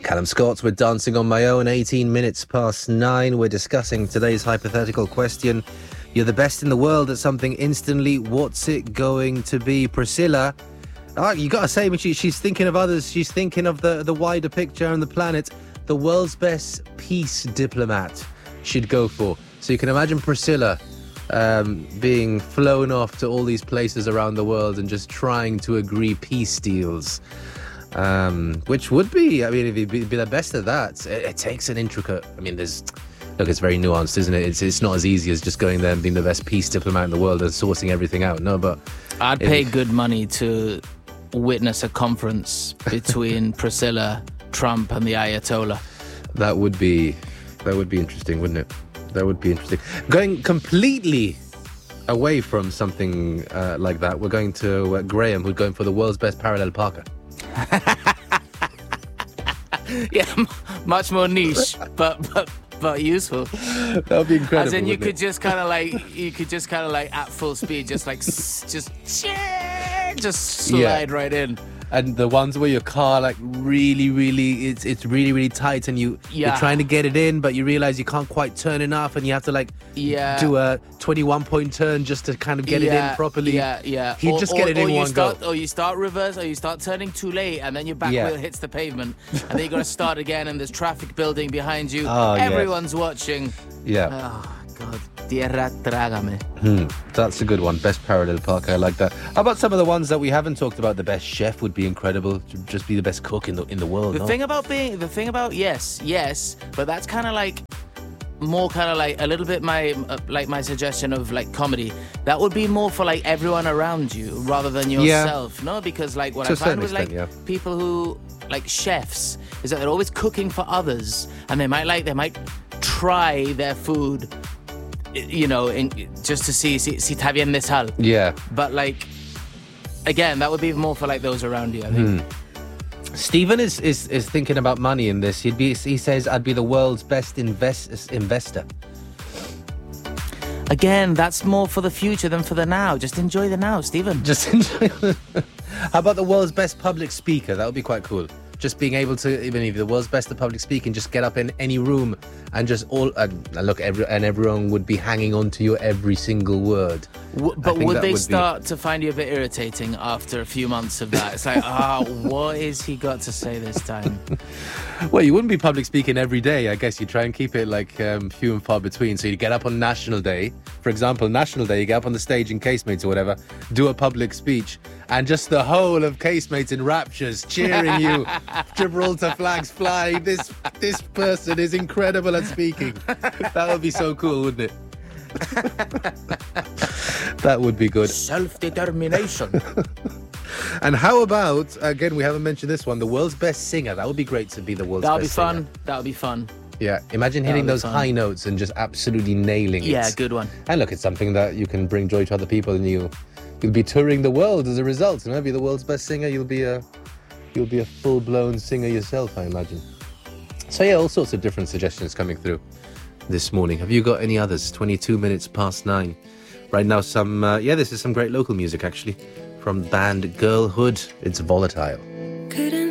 Callum Scott with Dancing on My Own, 18 minutes past 9. We're discussing today's hypothetical question. You're the best in the world at something instantly. What's it going to be? Priscilla, you got to say, she's thinking of others. She's thinking of the wider picture and the planet. The world's best peace diplomat she'd go for. So you can imagine Priscilla being flown off to all these places around the world and just trying to agree peace deals. Which would be, it'd be the best of that. It takes an intricate, it's very nuanced, isn't it? It's not as easy as just going there and being the best peace diplomat in the world and sorting everything out. No, but I'd pay good money to witness a conference between Priscilla, Trump and the Ayatollah. That would be interesting, wouldn't it? That would be interesting. Going completely away from something like that, we're going to Graham, who's going for the world's best parallel parker. Yeah, much more niche, but useful. That would be incredible. As in, you could just kind of like at full speed, just slide right in. And the ones where your car really it's really tight and you're trying to get it in, but you realize you can't quite turn enough and you have to do a 21-point turn just to kind of get it in properly. He'd just get it in one go. Or you start reverse, or you start turning too late and then your back wheel hits the pavement and then you got to start again and there's traffic building behind you. Everyone's watching. Oh God, tierra trágame. That's a good one. Best parallel park. I like that. How about some of the ones that we haven't talked about? The best chef would be incredible. Just be the best cook in the world. The thing about yes, but that's kind of like more kind of like a little bit my suggestion of like comedy. That would be more for like everyone around you rather than yourself. No, because like what I find with people who like chefs is that they're always cooking for others and they might try their food, just to see si está bien de sal. Yeah. But like, again, that would be more for like those around you, I think. Stephen is thinking about money in this. He says, I'd be the world's best investor. Again, that's more for the future than for the now. Just enjoy the now, Stephen. Just enjoy. How about the world's best public speaker? That would be quite cool. Just being able to, even if the world's best at public speaking, just get up in any room and just everyone would be hanging on to your every single word. But would they start to find you a bit irritating after a few months of that? It's like, what is he got to say this time? Well, you wouldn't be public speaking every day. I guess you try and keep it like few and far between. So you get up on National Day, for example, National Day, you get up on the stage in Casemates or whatever, do a public speech, and just the whole of Casemates in raptures cheering you. Gibraltar flags fly. This person is incredible at speaking. That would be so cool, wouldn't it? That would be good. Self-determination. And how about, again, we haven't mentioned this one, the world's best singer. That would be great to be the world's best singer. That would be fun. Yeah, imagine hitting those high notes and just absolutely nailing it. Yeah, good one. And look, it's something that you can bring joy to other people, and you'll be touring the world as a result. Be the world's best singer. You'll be a full-blown singer yourself, I imagine. So yeah, all sorts of different suggestions coming through this morning. Have you got any others? 22 minutes past 9. Right now, this is some great local music, actually, from band Girlhood. It's Volatile.